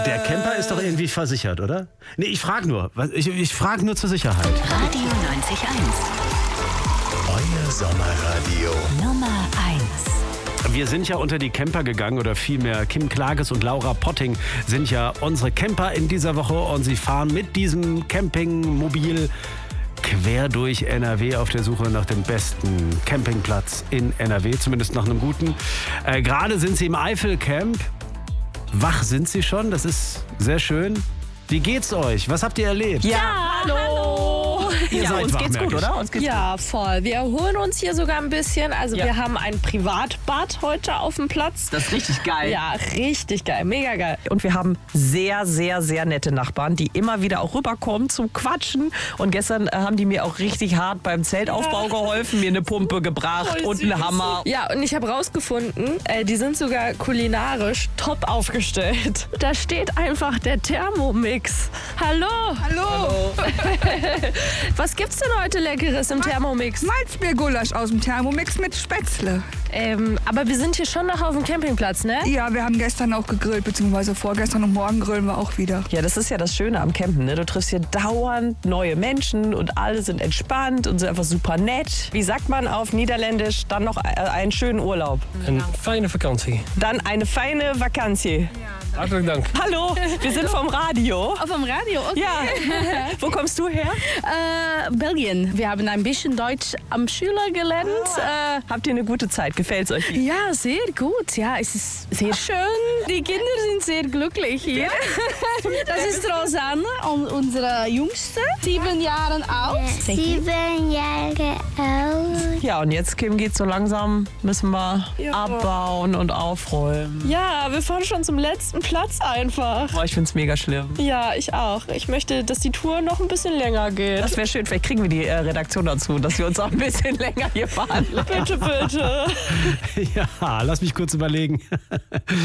Der Camper ist doch irgendwie versichert, oder? Nee, ich frage nur. Ich frage nur zur Sicherheit. Radio 90.1. Euer Sommerradio. Nummer 1. Wir sind ja unter die Camper gegangen, oder vielmehr Kim Klages und Laura Potting sind ja unsere Camper in dieser Woche und sie fahren mit diesem Campingmobil quer durch NRW auf der Suche nach dem besten Campingplatz in NRW, zumindest nach einem guten. Gerade sind sie im Eifelcamp. Wach sind sie schon, das ist sehr schön. Wie geht's euch? Was habt ihr erlebt? Ja, hallo. Ihr Ja, seid uns wach, geht's merk gut, ich. oder? Uns geht's Ja, voll. Wir erholen uns hier sogar ein bisschen. Also wir haben ein Privatbad heute auf dem Platz. Das ist richtig geil. Ja, richtig geil. Mega geil. Und wir haben sehr, sehr, sehr nette Nachbarn, die immer wieder auch rüberkommen zum Quatschen. Und gestern haben die mir auch richtig hart beim Zeltaufbau geholfen, mir eine Pumpe gebracht und einen Hammer. Ja, und ich habe rausgefunden, die sind sogar kulinarisch top aufgestellt. Da steht einfach der Thermomix. Hallo. Hallo. Was gibt's denn heute Leckeres im Thermomix? Malzbiergulasch aus dem Thermomix mit Spätzle. Aber wir sind hier schon noch auf dem Campingplatz, ne? Ja, wir haben gestern auch gegrillt, beziehungsweise vorgestern und morgen grillen wir auch wieder. Ja, das ist ja das Schöne am Campen, ne? Du triffst hier dauernd neue Menschen und alle sind entspannt und sind einfach super nett. Wie sagt man auf Niederländisch? Dann noch einen schönen Urlaub. Een fijne vakantie. Dann eine feine Vakantie. Hartelijk dank. Hallo, wir sind vom Radio. Auf dem Radio, okay. Ja. Wo kommst du her? Belgien. Wir haben ein bisschen Deutsch am Schüler gelernt. Habt ihr eine gute Zeit? Gefällt's euch? Ja, sehr gut. Ja, es ist sehr schön. Die Kinder sind sehr glücklich hier. Das ist Rosanne, unsere Jüngste. 7 Jahre alt. 7 Jahre alt. Ja, und jetzt, Kim, geht's so langsam. Müssen wir abbauen und aufräumen. Ja, wir fahren schon zum letzten Platz einfach. Boah, ich find's mega schlimm. Ja, ich auch. Ich möchte, dass die Tour noch ein bisschen länger geht. Das wäre schön. Vielleicht kriegen wir die Redaktion dazu, dass wir uns auch ein bisschen länger hier fahren. Bitte, bitte. Ja, lass mich kurz überlegen.